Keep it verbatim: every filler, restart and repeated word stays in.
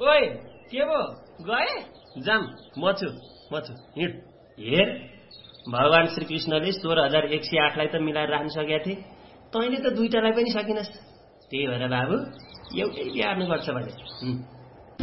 ओइ के भो गए? जाम म छु म छु हिँड। हेर भगवान श्रीकृष्णले सोह्र हजार एक सय आठलाई त मिलाएर राख्न सकेका थिए, तैँले त दुईटालाई पनि सकिनस्। त्यही भएर बाबु एउटै बिहार्नुपर्छ भने